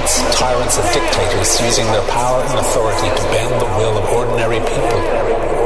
despots, tyrants and dictators using their power and authority to bend the will of ordinary people.